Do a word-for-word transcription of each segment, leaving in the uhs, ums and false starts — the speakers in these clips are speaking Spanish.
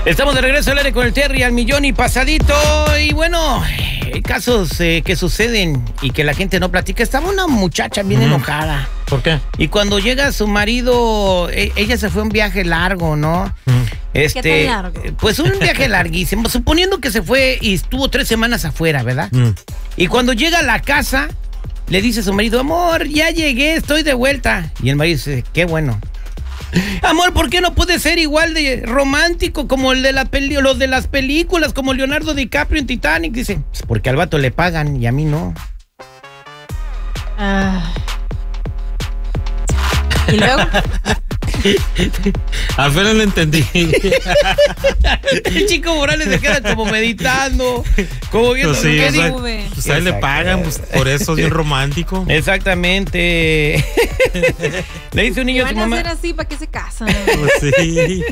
Estamos de regreso al aire con el Terry al millón y pasadito. Y bueno, casos eh, que suceden y que la gente no platica. Estaba una muchacha bien mm. enojada. ¿Por qué? Y cuando llega su marido, e ella se fue a un viaje largo, ¿no? Mm. Este, ¿Qué tan largo? Pues un viaje larguísimo, suponiendo que se fue y estuvo tres semanas afuera, ¿verdad? Mm. Y cuando llega a la casa, le dice a su marido, amor, ya llegué, estoy de vuelta. Y el marido dice, qué bueno. Amor, ¿por qué no puede ser igual de romántico como el de la peli los de las películas, como Leonardo DiCaprio en Titanic? Dice, pues porque al vato le pagan y a mí no. Uh... ¿Y luego? Apenas lo entendí. El Chico Morales se queda como meditando, como viendo pues sí, qué o sea, digo. Pues a él le pagan, pues, por eso es bien romántico. Exactamente. Le dice un niño a su mamá. Van a mamá. hacer así, ¿para qué se casan? Pues sí.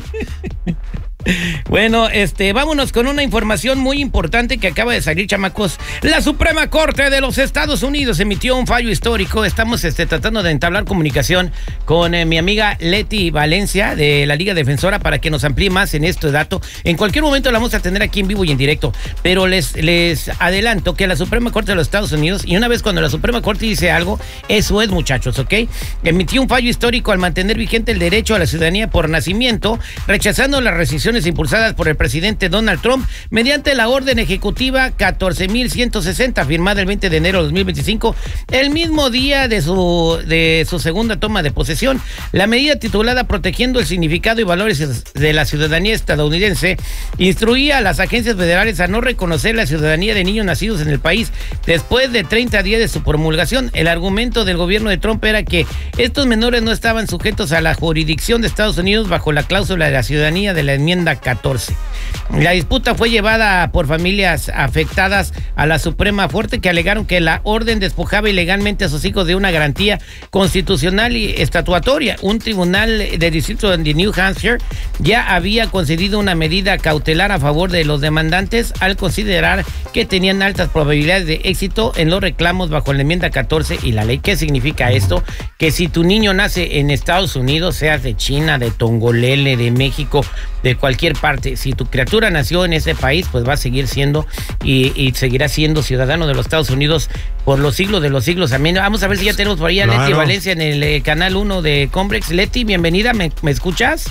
Bueno, este, vámonos con una información muy importante que acaba de salir, chamacos. La Suprema Corte de los Estados Unidos emitió un fallo histórico. Estamos este, tratando de entablar comunicación con eh, mi amiga Leti Valencia de la Liga Defensora para que nos amplíe más en este dato. En cualquier momento la vamos a tener aquí en vivo y en directo, pero les, les adelanto que la Suprema Corte de los Estados Unidos, y una vez cuando la Suprema Corte dice algo, eso es, muchachos, ¿ok? Emitió un fallo histórico al mantener vigente el derecho a la ciudadanía por nacimiento, rechazando las restricciones impulsadas por el presidente Donald Trump mediante la orden ejecutiva catorce mil ciento sesenta firmada el veinte de enero de dos mil veinticinco, el mismo día de su, de su segunda toma de posesión. La medida titulada Protegiendo el significado y valores de la ciudadanía estadounidense instruía a las agencias federales a no reconocer la ciudadanía de niños nacidos en el país después de treinta días de su promulgación. El argumento del gobierno de Trump era que estos menores no estaban sujetos a la jurisdicción de Estados Unidos bajo la cláusula de la ciudadanía de la enmienda catorce. La disputa fue llevada por familias afectadas a la Suprema Corte, que alegaron que la orden despojaba ilegalmente a sus hijos de una garantía constitucional y estatutoria. Un tribunal de distrito de New Hampshire ya había concedido una medida cautelar a favor de los demandantes al considerar que tenían altas probabilidades de éxito en los reclamos bajo la enmienda catorce y la ley. ¿Qué significa esto? Que si tu niño nace en Estados Unidos, seas de China, de Tongolele, de México, de cualquier parte, si tu criatura nació en ese país, pues va a seguir siendo y, y seguirá siendo ciudadano de los Estados Unidos por los siglos de los siglos. Amén. Vamos a ver si ya tenemos por ahí a claro. Leti Valencia en el eh, canal uno de Combrex. Leti, bienvenida, ¿me, me escuchas?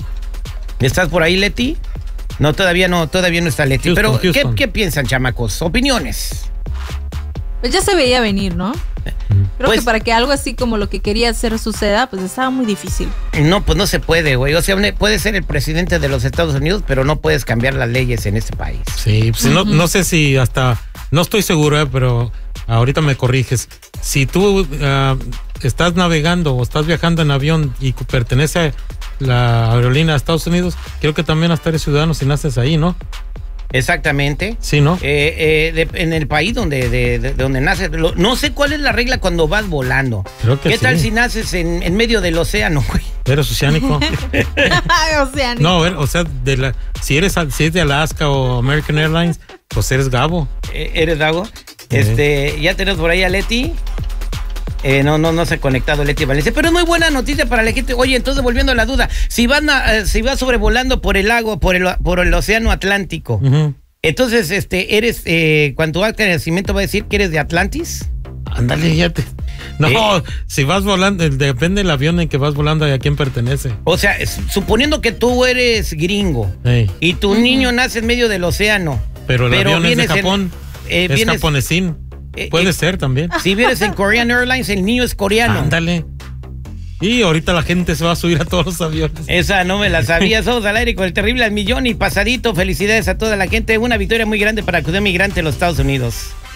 ¿Estás por ahí, Leti? No, todavía no, todavía no está Leti. Houston, Pero, Houston. ¿qué, ¿qué piensan, chamacos? Opiniones. Pues ya se veía venir, ¿no? Creo pues, que para que algo así como lo que quería hacer suceda, pues estaba muy difícil. No, pues no se puede, güey. O sea, puedes ser el presidente de los Estados Unidos, pero no puedes cambiar las leyes en este país. Sí, pues uh-huh. no, no sé si hasta, no estoy seguro, eh, pero ahorita me corriges. Si tú uh, estás navegando o estás viajando en avión y pertenece a la aerolínea de Estados Unidos, creo que también hasta eres ciudadano si naces ahí, ¿no? Exactamente. Sí, ¿no? Eh, eh, de, en el país donde, de, de, de donde naces. Lo, no sé cuál es la regla cuando vas volando. Creo que ¿Qué sí. tal si naces en, en medio del océano, güey? ¿Eres oceánico? Oceánico. No, o sea, de la, si eres si es de Alaska o American Airlines, pues eres Gabo. Eh, ¿Eres Gabo? Eh. Este, ya tenemos por ahí a Leti. Eh, no, no, no se ha conectado Leti Valencia, pero es muy buena noticia para la gente. Oye, entonces volviendo a la duda, si van a, eh, si vas sobrevolando por el lago, por el, por el océano Atlántico, uh-huh. entonces, este, eres, eh, cuando vas al nacimiento va a decir que eres de Atlantis. Ándale, ya te. No, eh, si vas volando, depende del avión en que vas volando y a quién pertenece. O sea, suponiendo que tú eres gringo hey. y tu uh-huh. niño nace en medio del océano, pero el pero avión es de Japón, en, eh, es vienes, japonesín. Puede eh, ser también. Si vienes en Korean Airlines, el niño es coreano. Ándale. Y ahorita la gente se va a subir a todos los aviones. Esa no me la sabía. Somos al aire con el terrible al millón y pasadito. Felicidades a toda la gente. Una victoria muy grande para la comunidad migrante en los Estados Unidos.